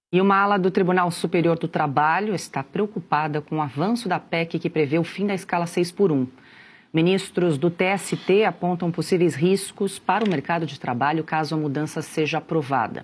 E uma ala do Tribunal Superior do Trabalho está preocupada com o avanço da PEC que prevê o fim da escala 6x1. Ministros do TST apontam possíveis riscos para o mercado de trabalho caso a mudança seja aprovada.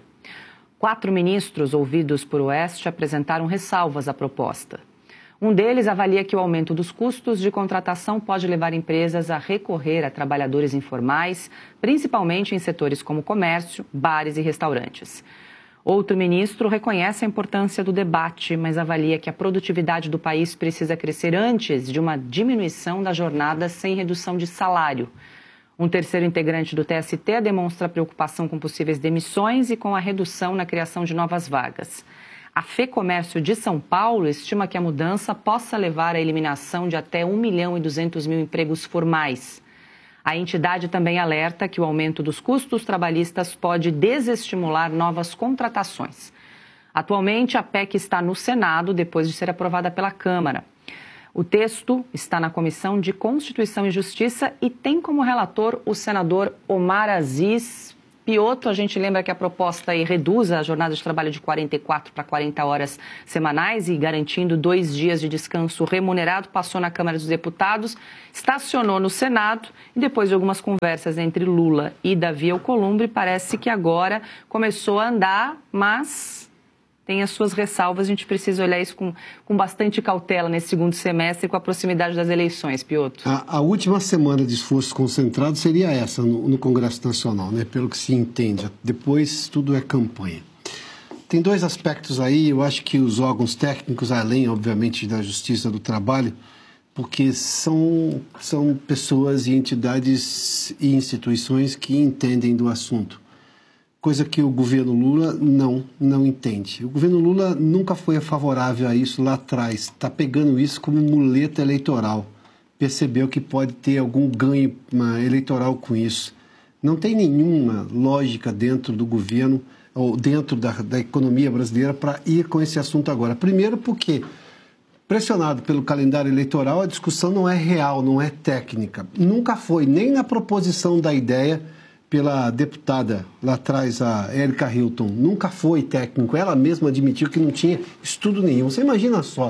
4 ministros ouvidos por Oeste apresentaram ressalvas à proposta. Um deles avalia que o aumento dos custos de contratação pode levar empresas a recorrer a trabalhadores informais, principalmente em setores como comércio, bares e restaurantes. Outro ministro reconhece a importância do debate, mas avalia que a produtividade do país precisa crescer antes de uma diminuição da jornada sem redução de salário. Um terceiro integrante do TST demonstra preocupação com possíveis demissões e com a redução na criação de novas vagas. A FEComércio de São Paulo estima que a mudança possa levar à eliminação de até 1.200.000 empregos formais. A entidade também alerta que o aumento dos custos trabalhistas pode desestimular novas contratações. Atualmente, a PEC está no Senado depois de ser aprovada pela Câmara. O texto está na Comissão de Constituição e Justiça e tem como relator o senador Omar Aziz Piotto. A gente lembra que a proposta aí reduz a jornada de trabalho de 44 para 40 horas semanais e garantindo 2 dias de descanso remunerado, passou na Câmara dos Deputados, estacionou no Senado e depois de algumas conversas entre Lula e Davi Alcolumbre, parece que agora começou a andar, mas tem as suas ressalvas. A gente precisa olhar isso com bastante cautela nesse segundo semestre, com a proximidade das eleições, Piotto. A última semana de esforço concentrado seria essa no Congresso Nacional, né? Pelo que se entende. Depois tudo é campanha. Tem 2 aspectos aí. Eu acho que os órgãos técnicos, além, obviamente, da Justiça do Trabalho, porque são pessoas e entidades e instituições que entendem do assunto. Coisa que o governo Lula não entende. O governo Lula nunca foi favorável a isso lá atrás. Está pegando isso como muleta eleitoral. Percebeu que pode ter algum ganho eleitoral com isso. Não tem nenhuma lógica dentro do governo ou dentro da economia brasileira para ir com esse assunto agora. Primeiro porque, pressionado pelo calendário eleitoral, a discussão não é real, não é técnica. Nunca foi, nem na proposição da ideia pela deputada lá atrás, a Érica Hilton, nunca foi técnico. Ela mesma admitiu que não tinha estudo nenhum. Você imagina só,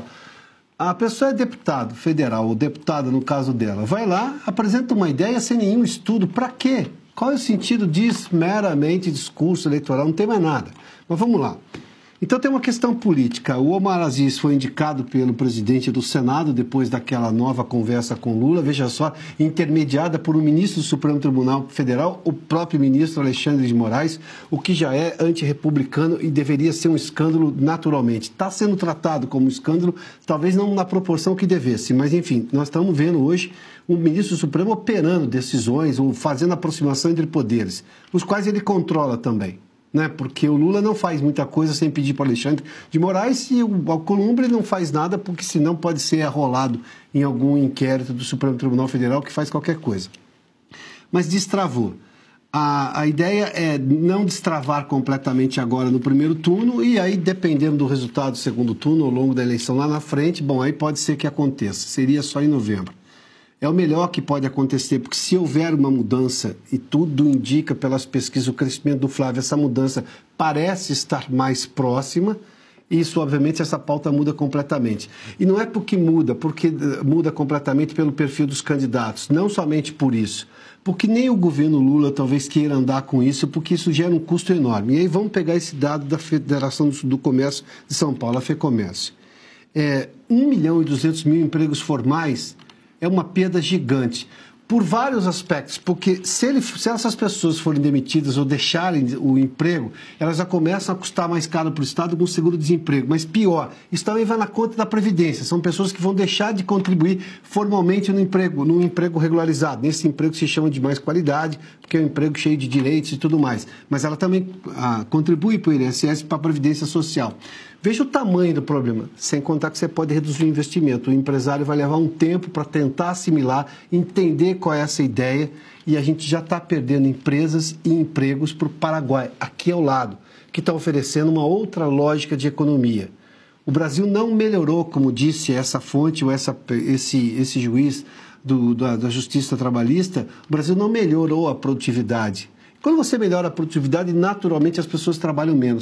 a pessoa é deputado federal, ou deputada no caso dela, vai lá, apresenta uma ideia sem nenhum estudo. Para quê? Qual é o sentido disso? Meramente discurso eleitoral, não tem mais nada. Mas vamos lá. Então tem uma questão política. O Omar Aziz foi indicado pelo presidente do Senado depois daquela nova conversa com Lula, veja só, intermediada por um ministro do Supremo Tribunal Federal, o próprio ministro Alexandre de Moraes, o que já é antirrepublicano e deveria ser um escândalo naturalmente. Está sendo tratado como um escândalo, talvez não na proporção que devesse, mas enfim, nós estamos vendo hoje um ministro do Supremo operando decisões ou fazendo aproximação entre poderes, os quais ele controla também. Né? Porque o Lula não faz muita coisa sem pedir para o Alexandre de Moraes e o Alcolumbre não faz nada porque senão pode ser arrolado em algum inquérito do Supremo Tribunal Federal que faz qualquer coisa. Mas destravou. A ideia é não destravar completamente agora no primeiro turno e aí, dependendo do resultado do segundo turno, ao longo da eleição lá na frente, bom, aí pode ser que aconteça. Seria só em novembro. É o melhor que pode acontecer, porque se houver uma mudança, e tudo indica pelas pesquisas, o crescimento do Flávio, essa mudança parece estar mais próxima, isso, obviamente, essa pauta muda completamente. E não é porque muda completamente pelo perfil dos candidatos, não somente por isso, porque nem o governo Lula talvez queira andar com isso, porque isso gera um custo enorme. E aí vamos pegar esse dado da Federação do Comércio de São Paulo, a FEComércio. 1.200.000 empregos formais é uma perda gigante, por vários aspectos, porque se essas pessoas forem demitidas ou deixarem o emprego, elas já começam a custar mais caro para o Estado com o seguro-desemprego. Mas pior, isso também vai na conta da Previdência. São pessoas que vão deixar de contribuir formalmente no emprego regularizado. Nesse emprego se chama de mais qualidade, porque é um emprego cheio de direitos e tudo mais. Mas ela também contribui para o INSS e para a Previdência Social. Veja o tamanho do problema, sem contar que você pode reduzir o investimento. O empresário vai levar um tempo para tentar assimilar, entender qual é essa ideia, e a gente já está perdendo empresas e empregos para o Paraguai, aqui ao lado, que está oferecendo uma outra lógica de economia. O Brasil não melhorou, como disse essa fonte ou esse juiz da Justiça Trabalhista, o Brasil não melhorou a produtividade. Quando você melhora a produtividade, naturalmente as pessoas trabalham menos.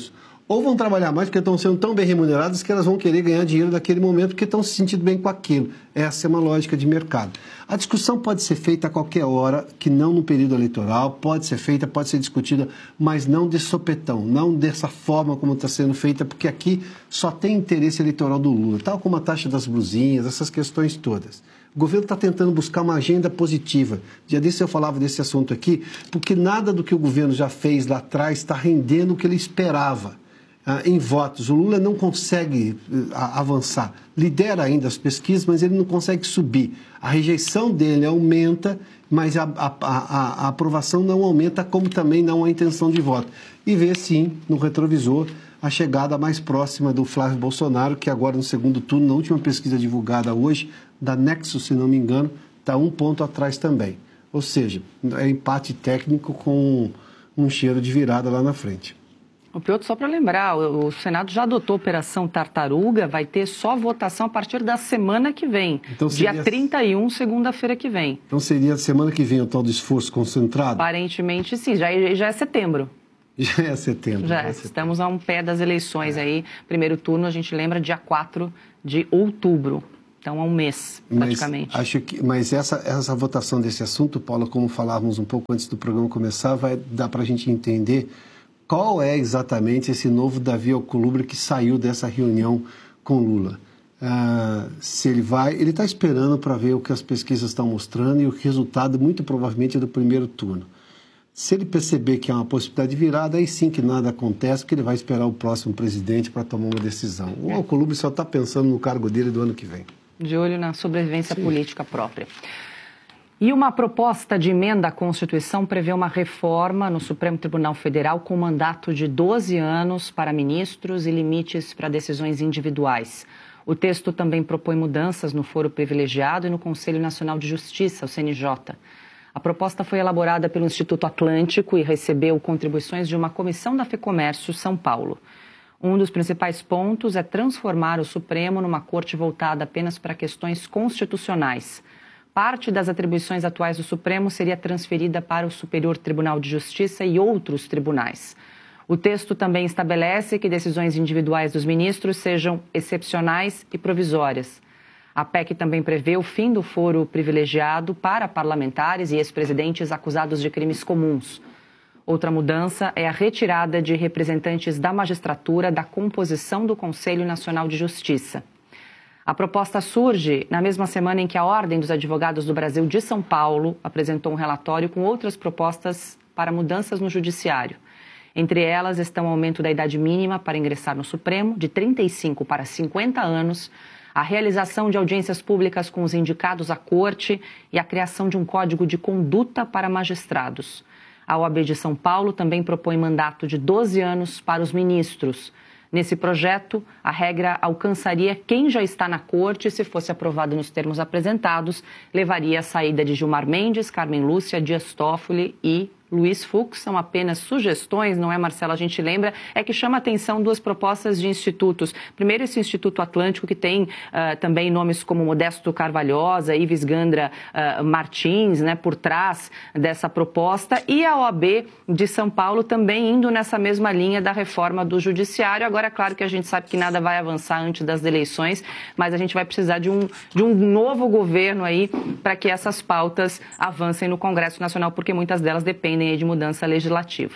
ou vão trabalhar mais porque estão sendo tão bem remuneradas que elas vão querer ganhar dinheiro naquele momento porque estão se sentindo bem com aquilo. Essa é uma lógica de mercado. A discussão pode ser feita a qualquer hora, que não no período eleitoral, pode ser feita, pode ser discutida, mas não de sopetão, não dessa forma como está sendo feita, porque aqui só tem interesse eleitoral do Lula, tal como a taxa das blusinhas, essas questões todas. O governo está tentando buscar uma agenda positiva. Dia desse eu falava desse assunto aqui, porque nada do que o governo já fez lá atrás está rendendo o que ele esperava. Em votos. O Lula não consegue avançar. Lidera ainda as pesquisas, mas ele não consegue subir. A rejeição dele aumenta, mas a aprovação não aumenta, como também não a intenção de voto. E vê, sim, no retrovisor, a chegada mais próxima do Flávio Bolsonaro, que agora no segundo turno, na última pesquisa divulgada hoje, da Nexus, se não me engano, está 1 ponto atrás também. Ou seja, é empate técnico com um cheiro de virada lá na frente. O Piotr, só para lembrar, o Senado já adotou a Operação Tartaruga, vai ter só votação a partir da semana que vem, então dia 31, segunda-feira que vem. Então seria semana que vem o tal do esforço concentrado? Aparentemente sim, já é setembro. Já é setembro. Já, estamos a um pé das eleições aí. Primeiro turno, a gente lembra, dia 4 de outubro. Então, há um mês, praticamente. Mas essa votação desse assunto, Paula, como falávamos um pouco antes do programa começar, vai dar para a gente entender qual é exatamente esse novo Davi Alcolumbre que saiu dessa reunião com Lula. Se ele está esperando para ver o que as pesquisas estão mostrando e o resultado, muito provavelmente, é do primeiro turno. Se ele perceber que há uma possibilidade de virada, aí sim que nada acontece, porque ele vai esperar o próximo presidente para tomar uma decisão. O Alcolumbre só está pensando no cargo dele do ano que vem. De olho na sobrevivência política própria. E uma proposta de emenda à Constituição prevê uma reforma no Supremo Tribunal Federal com mandato de 12 anos para ministros e limites para decisões individuais. O texto também propõe mudanças no foro privilegiado e no Conselho Nacional de Justiça, o CNJ. A proposta foi elaborada pelo Instituto Atlântico e recebeu contribuições de uma comissão da FEComércio São Paulo. Um dos principais pontos é transformar o Supremo numa corte voltada apenas para questões constitucionais. Parte das atribuições atuais do Supremo seria transferida para o Superior Tribunal de Justiça e outros tribunais. O texto também estabelece que decisões individuais dos ministros sejam excepcionais e provisórias. A PEC também prevê o fim do foro privilegiado para parlamentares e ex-presidentes acusados de crimes comuns. Outra mudança é a retirada de representantes da magistratura da composição do Conselho Nacional de Justiça. A proposta surge na mesma semana em que a Ordem dos Advogados do Brasil de São Paulo apresentou um relatório com outras propostas para mudanças no Judiciário. Entre elas estão o aumento da idade mínima para ingressar no Supremo, de 35 para 50 anos, a realização de audiências públicas com os indicados à corte e a criação de um código de conduta para magistrados. A OAB de São Paulo também propõe mandato de 12 anos para os ministros. Nesse projeto, a regra alcançaria quem já está na corte e, se fosse aprovado nos termos apresentados, levaria à saída de Gilmar Mendes, Carmen Lúcia, Dias Toffoli e Luiz Fux. São apenas sugestões, não é, Marcela? A gente lembra, é que chama a atenção duas propostas de institutos. Primeiro, esse Instituto Atlântico, que tem também nomes como Modesto Carvalhosa, Ives Gandra Martins, né, por trás dessa proposta, e a OAB de São Paulo também indo nessa mesma linha da reforma do Judiciário. Agora, é claro que a gente sabe que nada vai avançar antes das eleições, mas a gente vai precisar de um novo governo aí para que essas pautas avancem no Congresso Nacional, porque muitas delas dependem de mudança legislativa.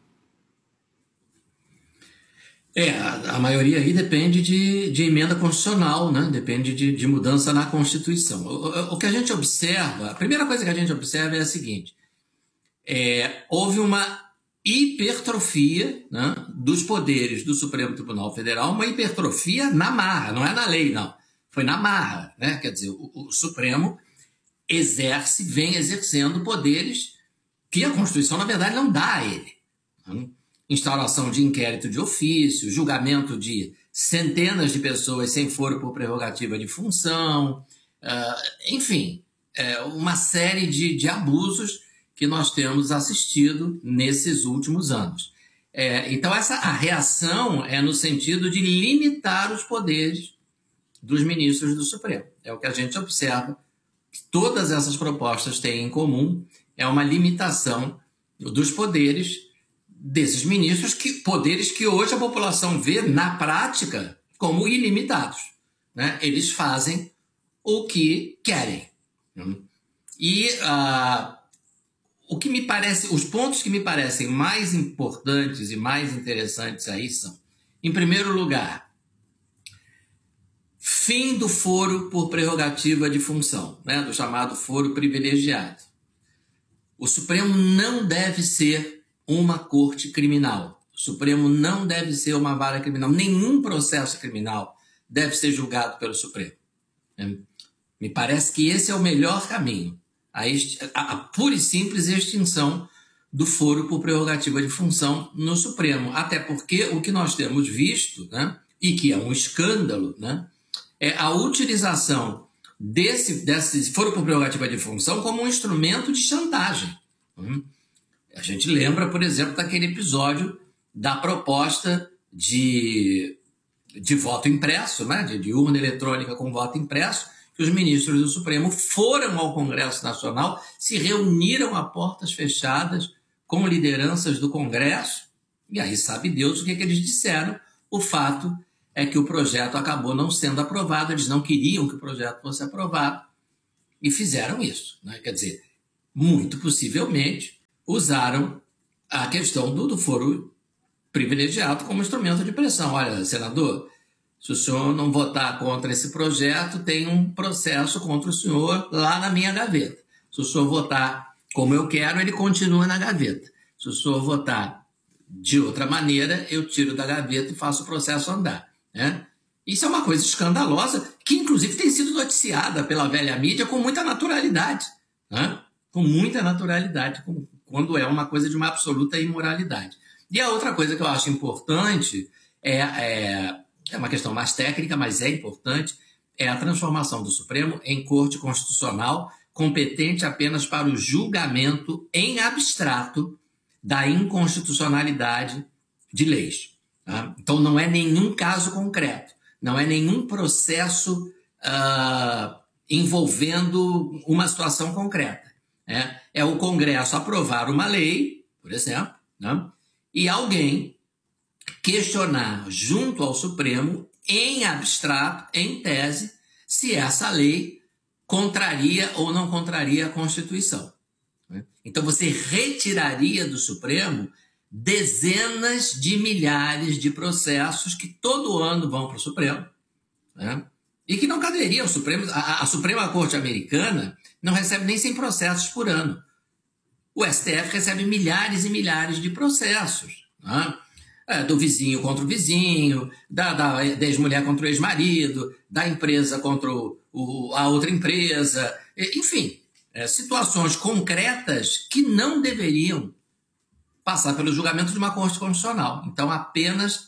A maioria aí depende de emenda constitucional, né? Depende de mudança na Constituição. O que a gente observa, a primeira coisa que a gente observa é a seguinte: houve uma hipertrofia, né, dos poderes do Supremo Tribunal Federal, uma hipertrofia na marra, não é na lei, não. Foi na marra, né? Quer dizer, o Supremo vem exercendo poderes que a Constituição, na verdade, não dá a ele. Instauração de inquérito de ofício, julgamento de centenas de pessoas sem foro por prerrogativa de função, enfim, uma série de abusos que nós temos assistido nesses últimos anos. Então, a reação é no sentido de limitar os poderes dos ministros do Supremo. É o que a gente observa. Todas essas propostas têm em comum, é uma limitação dos poderes desses ministros, poderes que hoje a população vê, na prática, como ilimitados, né? Eles fazem o que querem. E os pontos que me parecem mais importantes e mais interessantes aí são, em primeiro lugar, fim do foro por prerrogativa de função, né? Do chamado foro privilegiado. O Supremo não deve ser uma corte criminal. O Supremo não deve ser uma vara criminal. Nenhum processo criminal deve ser julgado pelo Supremo. Me parece que esse é o melhor caminho. A pura e simples extinção do foro por prerrogativa de função no Supremo. Até porque o que nós temos visto, né, e que é um escândalo, né, é a utilização desse foro por prerrogativa de função como um instrumento de chantagem. A gente lembra, por exemplo, daquele episódio da proposta de voto impresso, né, de urna eletrônica com voto impresso, que os ministros do Supremo foram ao Congresso Nacional, se reuniram a portas fechadas com lideranças do Congresso, e aí sabe Deus o que eles disseram. O fato é que o projeto acabou não sendo aprovado, eles não queriam que o projeto fosse aprovado, e fizeram isso, né? Quer dizer, muito possivelmente usaram a questão do foro privilegiado como instrumento de pressão. Olha, senador, se o senhor não votar contra esse projeto, tem um processo contra o senhor lá na minha gaveta. Se o senhor votar como eu quero, ele continua na gaveta. Se o senhor votar de outra maneira, eu tiro da gaveta e faço o processo andar, né? Isso é uma coisa escandalosa, que inclusive tem sido noticiada pela velha mídia com muita naturalidade, né? Com muita naturalidade, quando é uma coisa de uma absoluta imoralidade. E a outra coisa que eu acho importante é uma questão mais técnica, mas é importante, é a transformação do Supremo em Corte Constitucional competente apenas para o julgamento em abstrato da inconstitucionalidade de leis. Tá? Então, não é nenhum caso concreto, não é nenhum processo envolvendo uma situação concreta. Né? É o Congresso aprovar uma lei, por exemplo, né? E alguém questionar junto ao Supremo, em abstrato, em tese, se essa lei contraria ou não contraria a Constituição. Então, você retiraria do Supremo dezenas de milhares de processos que todo ano vão para o Supremo, né? E que não caberiam ao Supremo. A Suprema Corte Americana não recebe nem 100 processos por ano. O STF recebe milhares e milhares de processos, né? Do vizinho contra o vizinho, da ex-mulher contra o ex-marido, da empresa contra a outra empresa, enfim, situações concretas que não deveriam passar pelo julgamento de uma Corte Constitucional. Então, apenas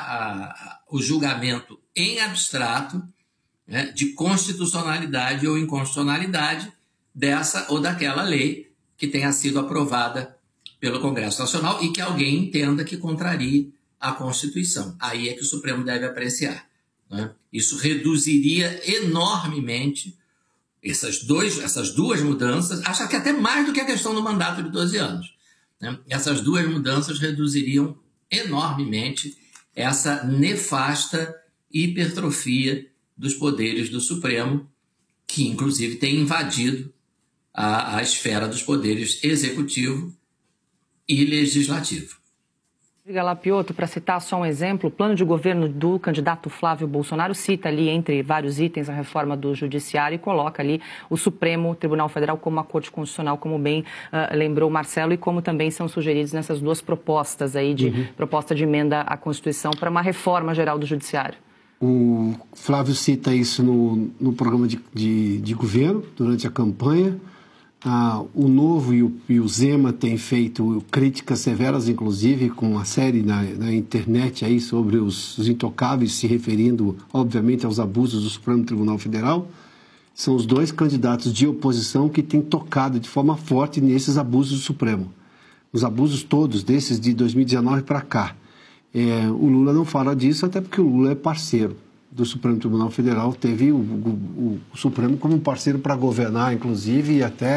o julgamento em abstrato, né, de constitucionalidade ou inconstitucionalidade dessa ou daquela lei que tenha sido aprovada pelo Congresso Nacional e que alguém entenda que contrarie a Constituição. Aí é que o Supremo deve apreciar, né? Isso reduziria enormemente essas duas mudanças, acho que até mais do que a questão do mandato de 12 anos. Né? Essas duas mudanças reduziriam enormemente essa nefasta hipertrofia dos poderes do Supremo, que inclusive tem invadido a esfera dos poderes executivo e legislativo. Diga lá, Piotr, para citar só um exemplo, o plano de governo do candidato Flávio Bolsonaro cita ali, entre vários itens, a reforma do Judiciário e coloca ali o Supremo Tribunal Federal como uma Corte Constitucional, como bem lembrou Marcelo, e como também são sugeridos nessas duas propostas aí, proposta de emenda à Constituição para uma reforma geral do Judiciário. O Flávio cita isso no programa de governo, durante a campanha. O Novo e o Zema têm feito críticas severas, inclusive, com uma série na internet aí sobre os intocáveis, se referindo, obviamente, aos abusos do Supremo Tribunal Federal. São os dois candidatos de oposição que têm tocado de forma forte nesses abusos do Supremo. Os abusos todos, desses de 2019 para cá. O Lula não fala disso, até porque o Lula é parceiro do Supremo Tribunal Federal, teve o Supremo como um parceiro para governar, inclusive, e até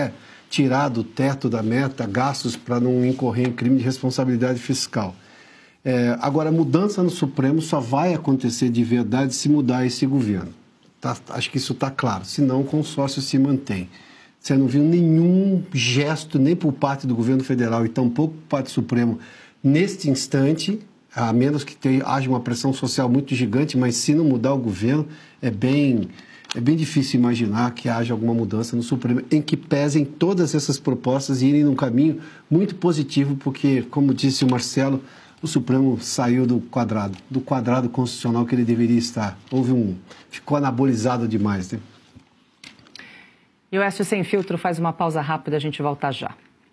tirar do teto da meta gastos para não incorrer em crime de responsabilidade fiscal. Agora, a mudança no Supremo só vai acontecer de verdade se mudar esse governo. Acho que isso está claro, senão o consórcio se mantém. Você não viu nenhum gesto, nem por parte do governo federal e tampouco por parte do Supremo, neste instante, a menos que haja uma pressão social muito gigante, mas se não mudar o governo, é bem difícil imaginar que haja alguma mudança no Supremo, em que pesem todas essas propostas e irem num caminho muito positivo, porque, como disse o Marcelo, o Supremo saiu do quadrado constitucional que ele deveria estar. Ficou anabolizado demais, né? E o Oeste Sem Filtro faz uma pausa rápida, a gente volta já.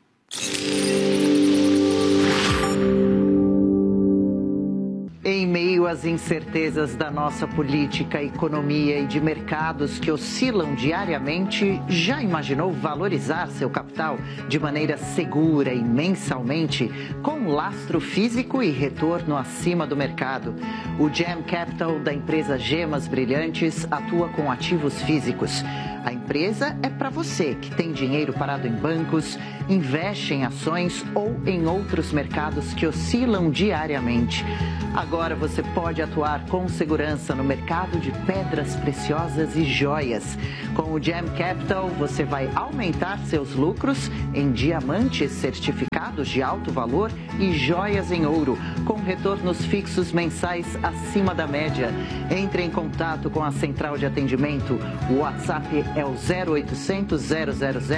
Em meio às incertezas da nossa política, economia e de mercados que oscilam diariamente, já imaginou valorizar seu capital de maneira segura e mensalmente, com lastro físico e retorno acima do mercado? O Gem Capital da empresa Gemas Brilhantes atua com ativos físicos. A empresa é para você que tem dinheiro parado em bancos, investe em ações ou em outros mercados que oscilam diariamente. Agora você pode atuar com segurança no mercado de pedras preciosas e joias. Com o Gem Capital, você vai aumentar seus lucros em diamantes certificados de alto valor e joias em ouro, com retornos fixos mensais acima da média. Entre em contato com a central de atendimento. O WhatsApp é o 0800 000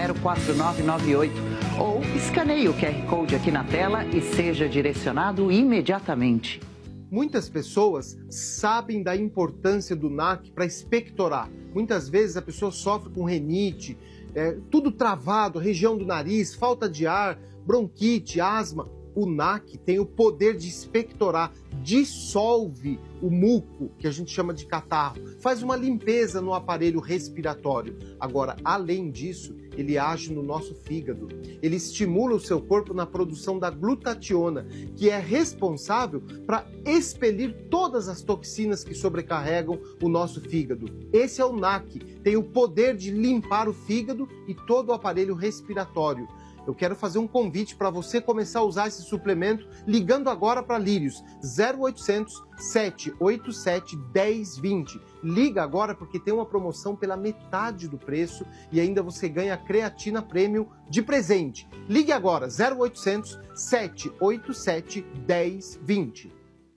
4998 ou escaneie o QR Code aqui na tela e seja direcionado imediatamente. Muitas pessoas sabem da importância do NAC para expectorar. Muitas vezes a pessoa sofre com rinite, tudo travado, região do nariz, falta de ar, bronquite, asma. O NAC tem o poder de expectorar, dissolve o muco, que a gente chama de catarro, faz uma limpeza no aparelho respiratório. Agora, além disso, ele age no nosso fígado. Ele estimula o seu corpo na produção da glutationa, que é responsável para expelir todas as toxinas que sobrecarregam o nosso fígado. Esse é o NAC, tem o poder de limpar o fígado e todo o aparelho respiratório. Eu quero fazer um convite para você começar a usar esse suplemento ligando agora para Lírios, 0800 787 1020. Liga agora porque tem uma promoção pela metade do preço e ainda você ganha a creatina premium de presente. Ligue agora, 0800 787 1020.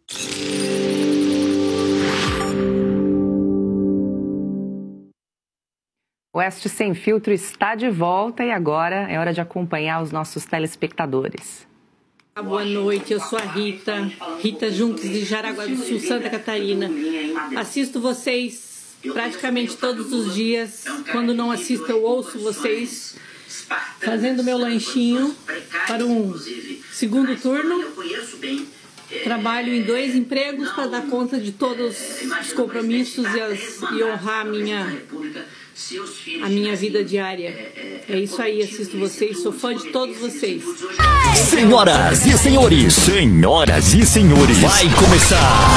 O Oeste Sem Filtro está de volta e agora é hora de acompanhar os nossos telespectadores. Boa noite, eu sou a Rita Junques de Jaraguá do Sul, Santa Catarina. Assisto vocês praticamente todos os dias. Quando não assisto, eu ouço vocês fazendo meu lanchinho para um segundo turno. Trabalho em 2 empregos para dar conta de todos os compromissos e honrar a minha vida diária. É isso aí, assisto vocês, sou fã de todos vocês. Senhoras e senhores, vai começar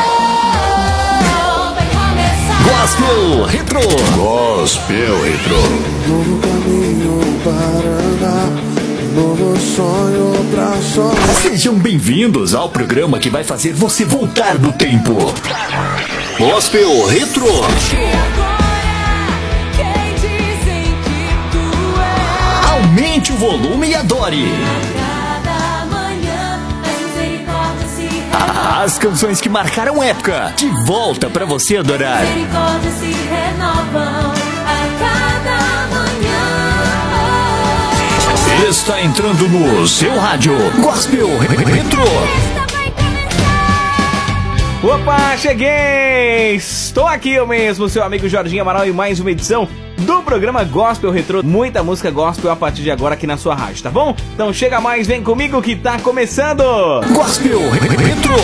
Gospel Retro. Gospel Retro. Novo caminho para andar, novo sonho pra sonhar. Sejam bem-vindos ao programa que vai fazer você voltar no tempo. Gospel Retro. Aumente o volume e adore. As canções que marcaram época, de volta pra você adorar. Está entrando no seu rádio Gospel Retro. Opa, cheguei! Estou aqui eu mesmo, seu amigo Jorginho Amaral, e mais uma edição do programa Gospel Retro. Muita música gospel a partir de agora aqui na sua rádio, tá bom? Então chega mais, vem comigo que tá começando! Gospel Retro.